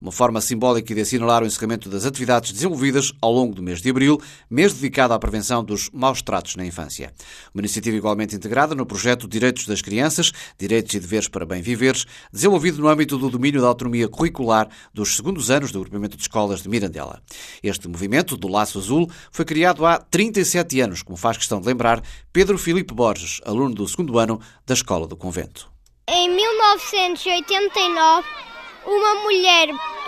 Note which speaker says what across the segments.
Speaker 1: uma forma simbólica de assinalar o encerramento das atividades desenvolvidas ao longo do mês de abril, mês dedicado à prevenção dos maus tratos na infância. Uma iniciativa igualmente integrada no projeto Direitos das Crianças, Direitos e Deveres para Bem Viveres, desenvolvido no âmbito do domínio da autonomia curricular dos segundos anos do agrupamento de escolas de Mirandela. Este movimento do Laço Azul foi criado há 37 anos, como faz questão de lembrar Pedro Filipe Borges, aluno do segundo ano da Escola do Convento.
Speaker 2: Em 1989, uma mulher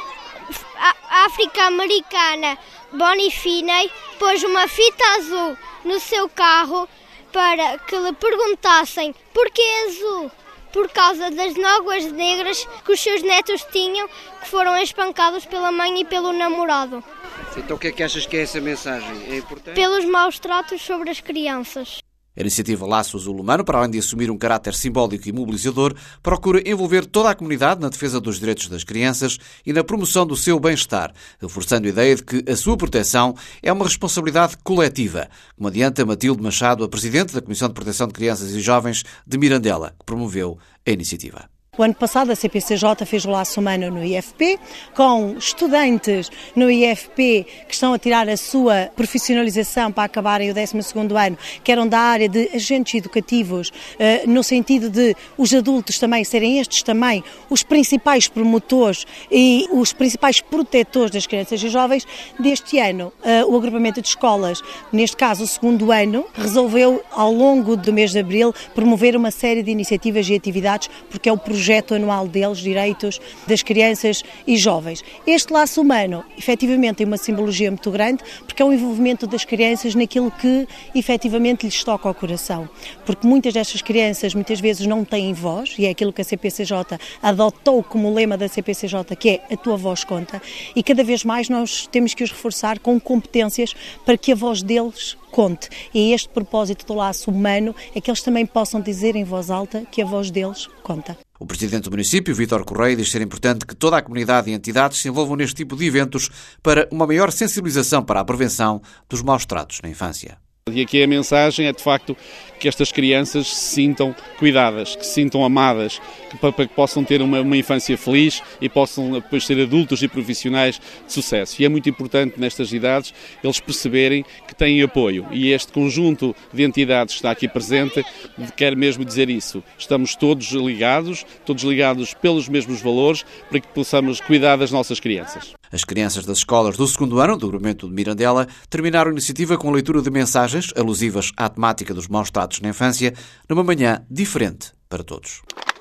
Speaker 2: afro-americana, Bonnie Finney, pôs uma fita azul no seu carro para que lhe perguntassem porquê azul. Por causa das nódoas negras que os seus netos tinham, que foram espancados pela mãe e pelo namorado.
Speaker 3: Então o que é que achas que é essa mensagem? É importante?
Speaker 2: Pelos maus tratos sobre as crianças.
Speaker 1: A iniciativa Laço Azul Humano, para além de assumir um caráter simbólico e mobilizador, procura envolver toda a comunidade na defesa dos direitos das crianças e na promoção do seu bem-estar, reforçando a ideia de que a sua proteção é uma responsabilidade coletiva, como adianta Matilde Machado, a Presidente da Comissão de Proteção de Crianças e Jovens de Mirandela, que promoveu a iniciativa.
Speaker 4: O ano passado a CPCJ fez o Laço Humano no IFP, com estudantes no IFP que estão a tirar a sua profissionalização para acabarem o 12º ano, que eram da área de agentes educativos, no sentido de os adultos também serem estes também os principais promotores e os principais protetores das crianças e jovens. Deste ano, o agrupamento de escolas, neste caso o segundo ano, resolveu ao longo do mês de abril promover uma série de iniciativas e atividades, porque é o projeto anual deles, Direitos das Crianças e Jovens. Este laço humano, efetivamente, tem uma simbologia muito grande, porque é o envolvimento das crianças naquilo que, efetivamente, lhes toca ao coração. Porque muitas destas crianças, muitas vezes, não têm voz, e é aquilo que a CPCJ adotou como lema da CPCJ, que é a tua voz conta, e cada vez mais nós temos que os reforçar com competências para que a voz deles conte. E este propósito do laço humano é que eles também possam dizer em voz alta que a voz deles conta.
Speaker 1: O Presidente do município, Vítor Correia, diz ser importante que toda a comunidade e entidades se envolvam neste tipo de eventos para uma maior sensibilização para a prevenção dos maus tratos na infância.
Speaker 5: E aqui a mensagem é, de facto, que estas crianças se sintam cuidadas, que se sintam amadas, para que possam ter uma infância feliz e possam depois ser adultos e profissionais de sucesso. E é muito importante nestas idades eles perceberem que têm apoio. E este conjunto de entidades que está aqui presente quer mesmo dizer isso. Estamos todos ligados pelos mesmos valores para que possamos cuidar das nossas crianças.
Speaker 1: As crianças das escolas do segundo ano do agrupamento de Mirandela terminaram a iniciativa com a leitura de mensagens alusivas à temática dos maus tratos na infância, numa manhã diferente para todos.